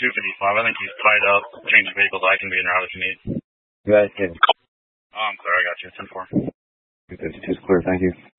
255. I think he's tied up. Change of vehicles. I can be en route if you need. You guys can. Oh, I'm clear. I got you. 10-4. 252 is clear. Thank you.